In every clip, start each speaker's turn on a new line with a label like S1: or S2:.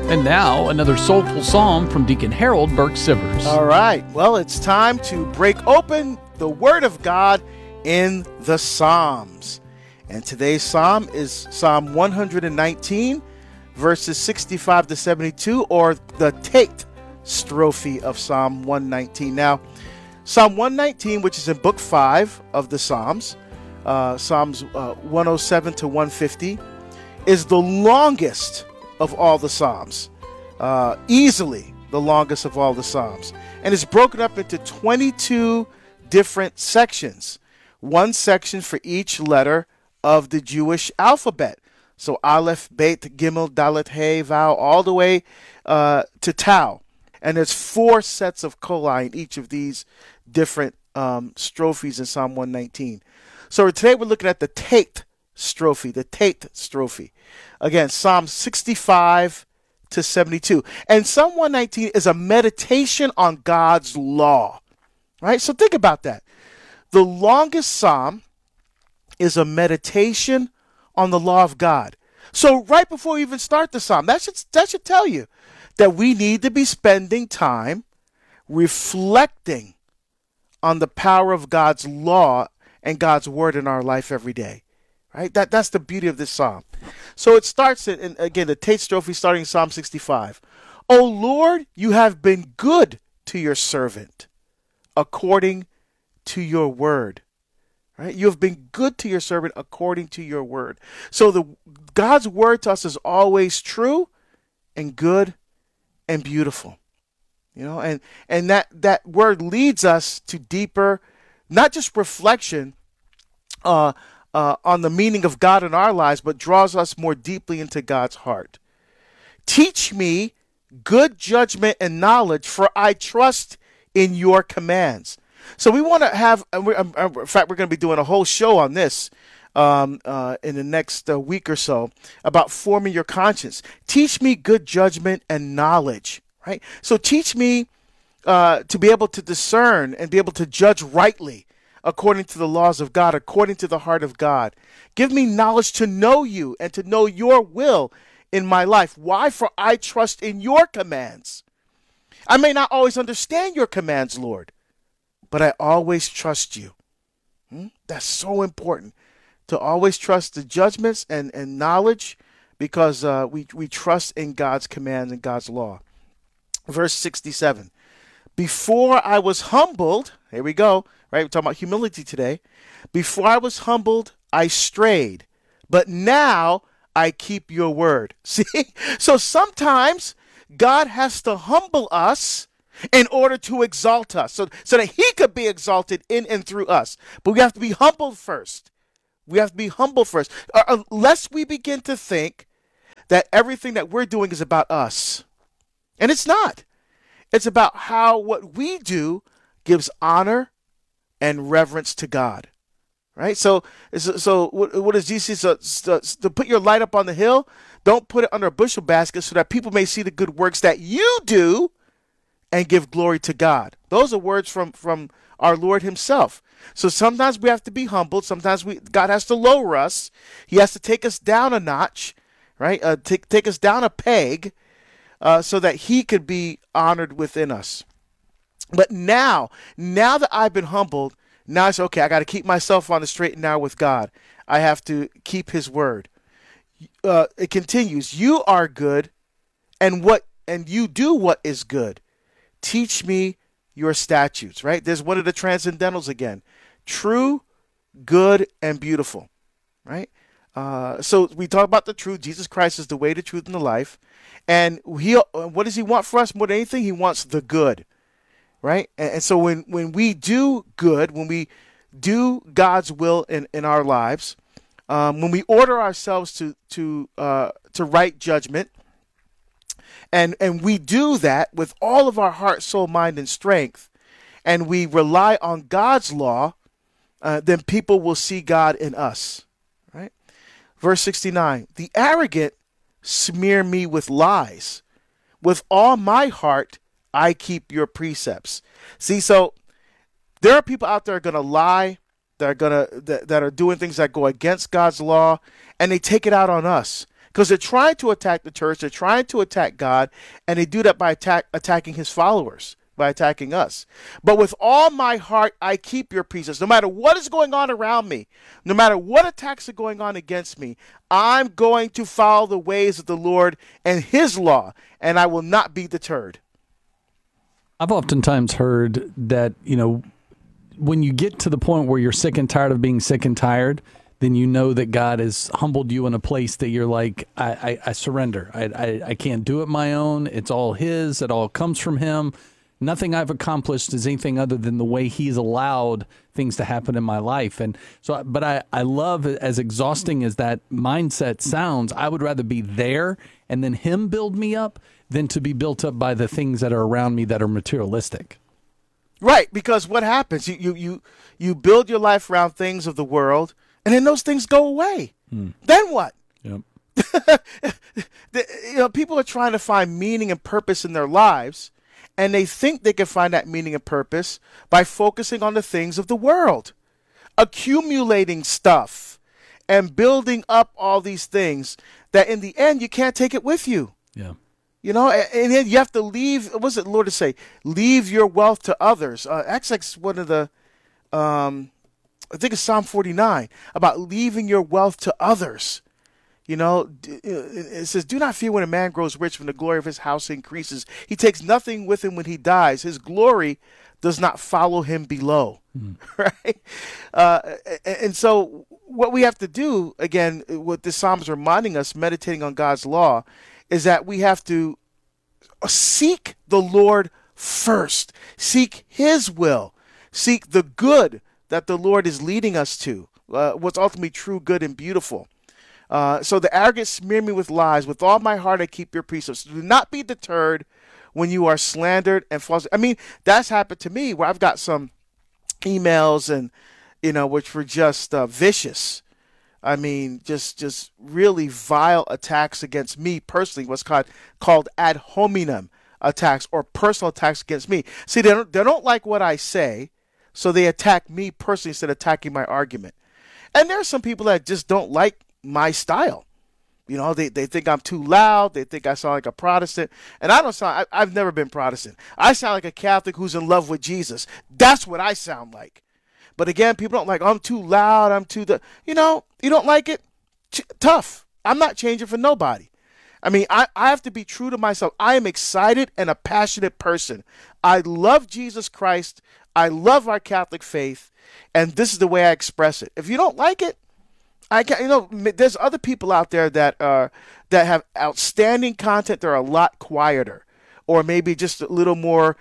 S1: And now, another soulful psalm from Deacon Harold Burke Sivers.
S2: All right. Well, it's time to break open the Word of God in the Psalms. And today's psalm is Psalm 119, verses 65 to 72, or the Tate strophe of Psalm 119. Now, Psalm 119, which is in Book 5 of the Psalms, Psalms 107 to 150, is the longest of all the Psalms, easily the longest of all the Psalms. And it's broken up into 22 different sections, one section for each letter of the Jewish alphabet. So Aleph, Bet, Gimel, Dalet, He, Vav, all the way to Tau. And there's 4 sets of coli in each of these different strophes in Psalm 119. So today we're looking at the Tate strophe, Again, Psalm 65 to 72. And Psalm 119 is a meditation on God's law, right? So think about that. The longest psalm is a meditation on the law of God. So right before we even start the psalm, that should tell you that we need to be spending time reflecting on the power of God's law and God's word in our life every day. Right? That's the beauty of this psalm. So it starts, and again, the Tate strophe starting in Psalm 65. O Lord, you have been good to your servant according to your word. Right? You have been good to your servant according to your word. So God's word to us is always true and good and beautiful. You know, and that word leads us to deeper, not just reflection on the meaning of God in our lives, but draws us more deeply into God's heart. Teach me good judgment and knowledge, for I trust in your commands. So we want to have, in fact, we're going to be doing a whole show on this in the next week or so about forming your conscience. Teach me good judgment and knowledge, right? So teach me to be able to discern and be able to judge rightly according to the laws of God, according to the heart of God. Give me knowledge to know you and to know your will in my life. Why? For I trust in your commands. I may not always understand your commands, Lord, but I always trust you. That's so important, to always trust the judgments and knowledge, because we trust in God's commands and God's law. Verse 67. Before I was humbled, here we go, right? We're talking about humility today. Before I was humbled, I strayed, but now I keep your word. See? So sometimes God has to humble us in order to exalt us, so that he could be exalted in and through us. But we have to be humbled first. Lest we begin to think that everything that we're doing is about us. And it's not. It's about how what we do gives honor and reverence to God, right? So what does Jesus say? To put your light up on the hill, don't put it under a bushel basket, so that people may see the good works that you do and give glory to God. Those are words from our Lord himself. So sometimes we have to be humbled. Sometimes God has to lower us. He has to take us down a notch, right? Take us down a peg, so that he could be honored within us. But now that I've been humbled, now it's okay. I got to keep myself on the straight and narrow with God. I have to keep his word. It continues. You are good, and you do what is good. Teach me your statutes, right? There's one of the transcendentals again. True, good, and beautiful, right? So we talk about the truth. Jesus Christ is the way, the truth, and the life. And what does he want for us more than anything? He wants the good, right? And so when we do good, when we do God's will in our lives, when we order ourselves to right judgment, and we do that with all of our heart, soul, mind, and strength, and we rely on God's law, then people will see God in us, right? Verse 69, the arrogant smear me with lies. With all my heart, I keep your precepts. See, so there are people out there are going to lie, that are doing things that go against God's law, and they take it out on us. Because they're trying to attack the church, they're trying to attack God, and they do that by attacking his followers, by attacking us. But with all my heart, I keep your precepts. No matter what is going on around me, no matter what attacks are going on against me, I'm going to follow the ways of the Lord and his law, and I will not be deterred.
S1: I've oftentimes heard that, when you get to the point where you're sick and tired of being sick and tired, then you know that God has humbled you in a place that you're like, I surrender. I can't do it my own. It's all his. It all comes from him. Nothing I've accomplished is anything other than the way he's allowed things to happen in my life. And so, but I love, as exhausting as that mindset sounds, I would rather be there and then him build me up than to be built up by the things that are around me that are materialistic.
S2: Right, because what happens? You build your life around things of the world, and then those things go away. Then what?
S1: Yep.
S2: People are trying to find meaning and purpose in their lives, and they think they can find that meaning and purpose by focusing on the things of the world, accumulating stuff, and building up all these things that in the end you can't take it with you.
S1: Yeah.
S2: And then you have to leave. What's it, Lord, to say? Leave your wealth to others. That's one of the, I think it's Psalm 49, about leaving your wealth to others. It says, do not fear when a man grows rich, when the glory of his house increases. He takes nothing with him when he dies. His glory does not follow him below. Right? And so what we have to do, again, what this psalm is reminding us, meditating on God's law, is that we have to seek the Lord first, seek his will, seek the good that the Lord is leading us to, what's ultimately true, good, and beautiful. So the arrogant smear me with lies. With all my heart I keep your precepts. Do not be deterred when you are slandered and false. I mean, that's happened to me where I've got some emails and, which were just vicious. I mean, just really vile attacks against me personally, what's called ad hominem attacks or personal attacks against me. See, they don't like what I say, so they attack me personally instead of attacking my argument. And there are some people that just don't like my style. They think I'm too loud. They think I sound like a Protestant. And I don't sound, I've never been Protestant. I sound like a Catholic who's in love with Jesus. That's what I sound like. But again, people don't like, I'm too loud, you don't like it? Tough. I'm not changing for nobody. I mean, I have to be true to myself. I am excited and a passionate person. I love Jesus Christ. I love our Catholic faith. And this is the way I express it. If you don't like it, there's other people out there that have outstanding content. They're a lot quieter, or maybe just a little more,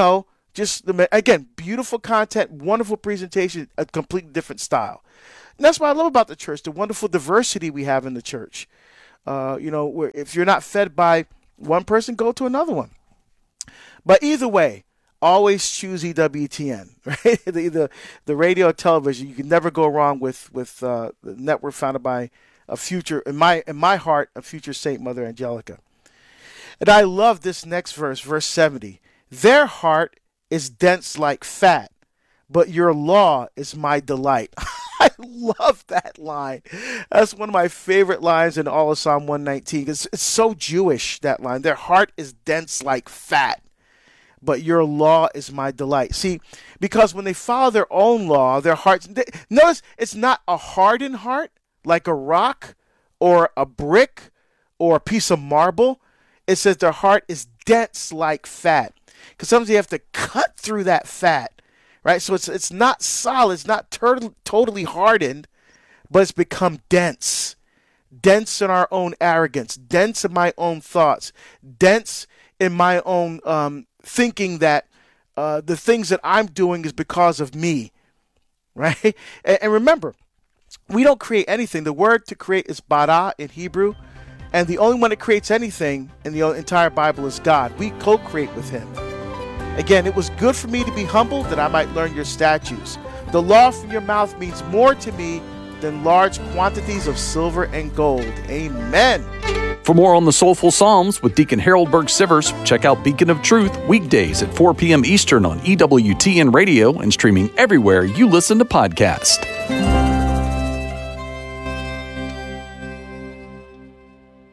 S2: again, beautiful content, wonderful presentation, a completely different style. And that's what I love about the church, the wonderful diversity we have in the church. Where if you're not fed by one person, go to another one. But either way, always choose EWTN, right? The radio or television. You can never go wrong with the network founded by a future, in my heart, a future Saint Mother Angelica. And I love this next verse, verse 70. Their heart is dense like fat, but your law is my delight. I love that line. That's one of my favorite lines in all of Psalm 119. It's so Jewish, that line. Their heart is dense like fat, but your law is my delight. See, because when they follow their own law, their hearts, notice it's not a hardened heart like a rock or a brick or a piece of marble. It says their heart is dense like fat. Because sometimes you have to cut through that fat, right? So it's not solid, it's not totally hardened, but it's become dense. Dense in our own arrogance, dense in my own thoughts, dense in my own thinking that the things that I'm doing is because of me, right? And remember, we don't create anything. The word to create is bara in Hebrew, and the only one that creates anything in the entire Bible is God. We co-create with him. Again, it was good for me to be humble that I might learn your statutes. The law from your mouth means more to me than large quantities of silver and gold. Amen.
S1: For more on the Soulful Psalms with Deacon Harold Burke-Sivers, check out Beacon of Truth weekdays at 4 p.m. Eastern on EWTN Radio and streaming everywhere you listen to podcasts.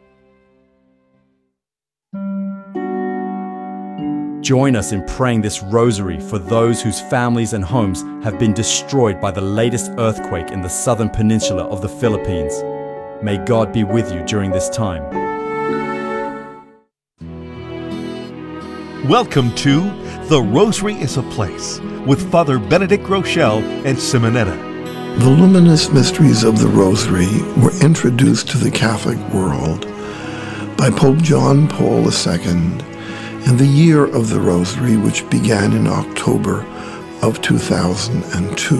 S3: Join us in praying this rosary for those whose families and homes have been destroyed by the latest earthquake in the southern peninsula of the Philippines. May God be with you during this time.
S4: Welcome to The Rosary is a Place with Father Benedict Groeschel and Simonetta.
S5: The luminous mysteries of the Rosary were introduced to the Catholic world by Pope John Paul II in the Year of the Rosary, which began in October of 2002.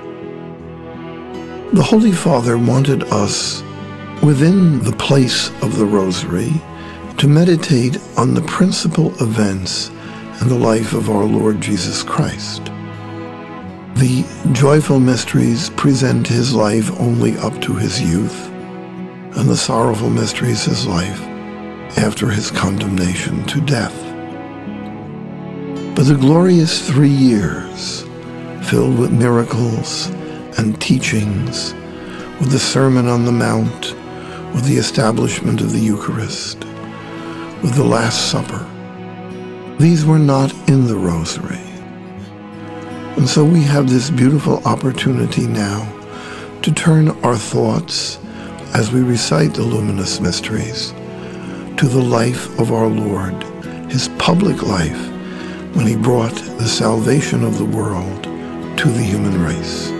S5: The Holy Father wanted us, within the place of the Rosary, to meditate on the principal events in the life of our Lord Jesus Christ. The joyful mysteries present his life only up to his youth, and the sorrowful mysteries his life after his condemnation to death. But the glorious 3 years, filled with miracles and teachings, with the Sermon on the Mount, with the establishment of the Eucharist, with the Last Supper, these were not in the Rosary. And so we have this beautiful opportunity now to turn our thoughts, as we recite the luminous mysteries, to the life of our Lord, his public life, when he brought the salvation of the world to the human race.